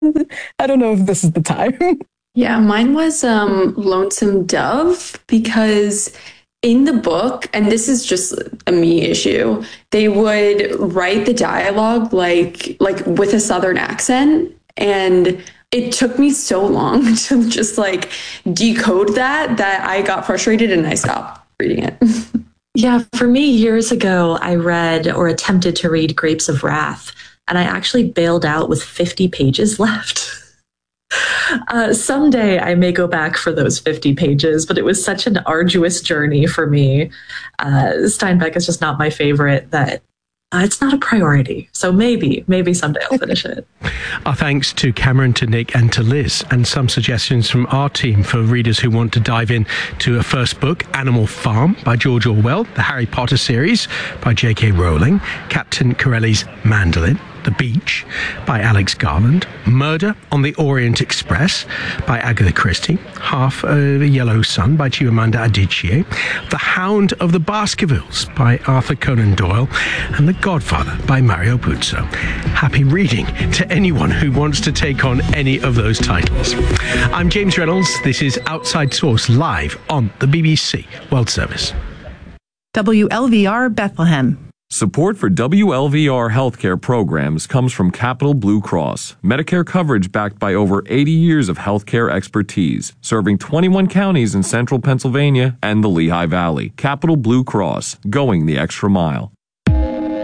I don't know if this is the time. Yeah, mine was Lonesome Dove because in the book, and this is just a me issue, they would write the dialogue like with a southern accent, and it took me so long to just like decode that I got frustrated and I stopped reading it. Yeah, for me, years ago, I read or attempted to read Grapes of Wrath, and I actually bailed out with 50 pages left. Someday I may go back for those 50 pages, but it was such an arduous journey for me. Steinbeck is just not my favorite that it's not a priority. So maybe someday I'll finish it. Our thanks to Cameron, to Nick, and to Liz, and some suggestions from our team for readers who want to dive in to a first book, Animal Farm by George Orwell, the Harry Potter series by J.K. Rowling, Captain Corelli's Mandolin, The Beach by Alex Garland, Murder on the Orient Express by Agatha Christie, Half a Yellow Sun by Chimamanda Adichie, The Hound of the Baskervilles by Arthur Conan Doyle, and The Godfather by Mario Puzo. Happy reading to anyone who wants to take on any of those titles. I'm James Reynolds. This is Outside Source live on the BBC World Service. WLVR Bethlehem. Support for WLVR healthcare programs comes from Capital Blue Cross, Medicare coverage backed by over 80 years of healthcare expertise, serving 21 counties in central Pennsylvania and the Lehigh Valley. Capital Blue Cross, going the extra mile.